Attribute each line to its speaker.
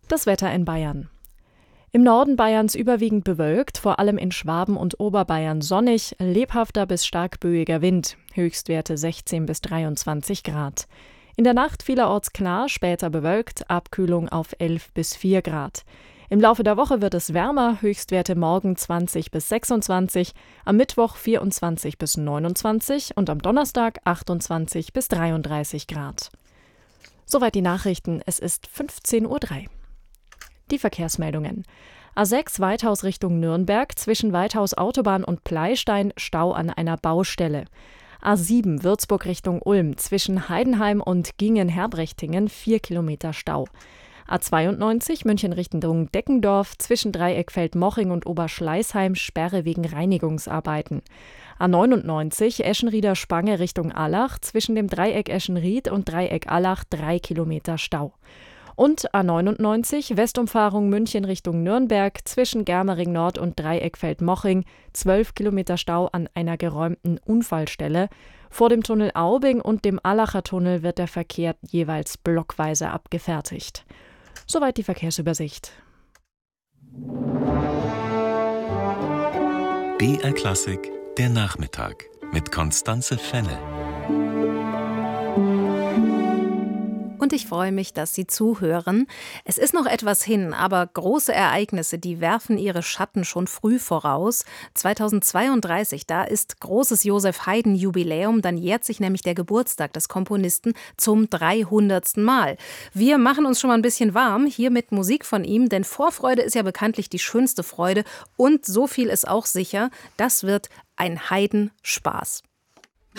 Speaker 1: Das Wetter in Bayern. Im Norden Bayerns überwiegend bewölkt, vor allem in Schwaben und Oberbayern sonnig, lebhafter bis stark böiger Wind, Höchstwerte 16 bis 23 Grad. In der Nacht vielerorts klar, später bewölkt, Abkühlung auf 11 bis 4 Grad. Im Laufe der Woche wird es wärmer, Höchstwerte morgen 20 bis 26, am Mittwoch 24 bis 29 und am Donnerstag 28 bis 33 Grad. Soweit die Nachrichten, es ist 15:03 Uhr. Die Verkehrsmeldungen. A6 Weithaus Richtung Nürnberg, zwischen Weithaus Autobahn und Pleystein Stau an einer Baustelle. A7 Würzburg Richtung Ulm, zwischen Heidenheim und Gingen-Herbrechtingen 4 Kilometer Stau. A92 München Richtung Deckendorf, zwischen Dreieck Feldmoching und Oberschleißheim Sperre wegen Reinigungsarbeiten. A99 Eschenrieder Spange Richtung Allach, zwischen dem Dreieck Eschenried und Dreieck Allach 3 Kilometer Stau. Und A99 Westumfahrung München Richtung Nürnberg, zwischen Germering Nord und Dreieck Feldmoching 12 Kilometer Stau an einer geräumten Unfallstelle. Vor dem Tunnel Aubing und dem Allacher Tunnel wird der Verkehr jeweils blockweise abgefertigt. Soweit die Verkehrsübersicht.
Speaker 2: BR Klassik, der Nachmittag mit Constanze Fenne.
Speaker 3: Und ich freue mich, dass Sie zuhören. Es ist noch etwas hin, aber große Ereignisse, die werfen ihre Schatten schon früh voraus. 2032, da ist großes Joseph Haydn-Jubiläum, dann jährt sich nämlich der Geburtstag des Komponisten zum 300. Mal. Wir machen uns schon mal ein bisschen warm hier mit Musik von ihm, denn Vorfreude ist ja bekanntlich die schönste Freude und so viel ist auch sicher, das wird ein Haydn-Spaß.